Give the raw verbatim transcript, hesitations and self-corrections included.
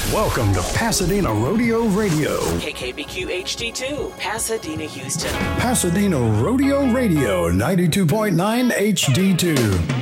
Welcome to Pasadena Rodeo Radio. K K B Q H D two, Pasadena, Houston. Pasadena Rodeo Radio, ninety-two point nine H D two.